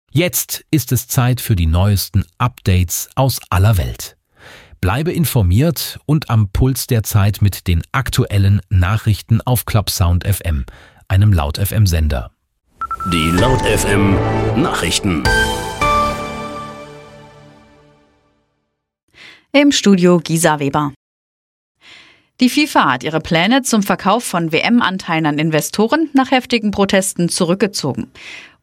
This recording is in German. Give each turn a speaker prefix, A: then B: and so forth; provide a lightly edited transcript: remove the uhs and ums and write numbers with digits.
A: Jetzt ist es Zeit für die neuesten Updates aus aller Welt. Bleibe informiert und am Puls der Zeit mit den aktuellen Nachrichten auf Clubsound FM, einem Laut FM Sender.
B: Die Laut FM Nachrichten.
C: Im Studio Gisa Weber. Die FIFA hat ihre Pläne zum Verkauf von WM-Anteilen an Investoren nach heftigen Protesten zurückgezogen.